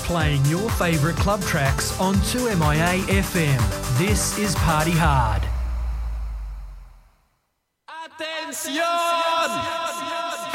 Playing your favourite club tracks on 2MIA FM. This is Party Hard. Atención!